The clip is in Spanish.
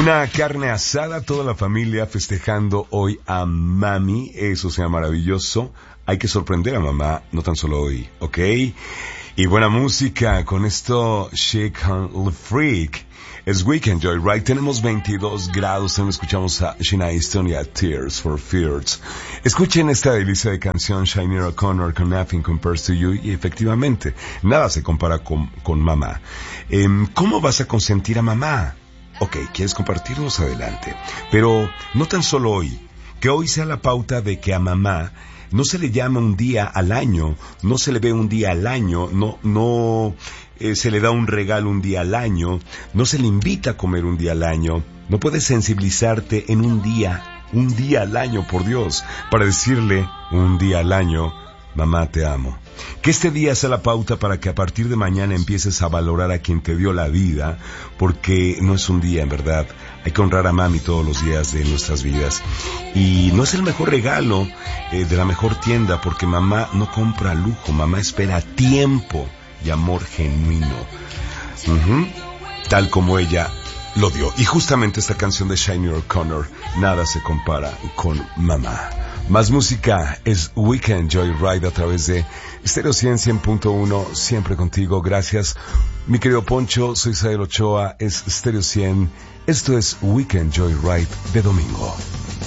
Una carne asada, toda la familia festejando hoy a mami. Eso sea maravilloso. Hay que sorprender a mamá, no tan solo hoy, ¿ok? Y buena música con esto, Shake the Freak. Es Weekend Joyride, tenemos 22 grados, también escuchamos a Shania Easton y a Tears for Fears. Escuchen esta delicia de canción, Sinéad O'Connor con Nothing Compares to You, y efectivamente, nada se compara con mamá. ¿Cómo vas a consentir a mamá? Ok, ¿quieres compartirnos? Adelante. Pero no tan solo hoy, que hoy sea la pauta de que a mamá no se le llama un día al año, no se le ve un día al año, no se le da un regalo un día al año, no se le invita a comer un día al año, no puedes sensibilizarte en un día al año, por Dios, para decirle un día al año, mamá te amo. Que este día sea la pauta para que a partir de mañana empieces a valorar a quien te dio la vida, porque no es un día, en verdad. Hay que honrar a mami todos los días de nuestras vidas. Y no es el mejor regalo de la mejor tienda, porque mamá no compra lujo, mamá espera tiempo y amor genuino. Tal como ella lo dio. Y justamente esta canción de Sinéad O'Connor, nada se compara con mamá. Más música, es Weekend Joyride a través de Stereo 100.1, siempre contigo. Gracias, mi querido Poncho. Soy Sael Ochoa, es Stereo 100. Esto es Weekend Joyride de domingo.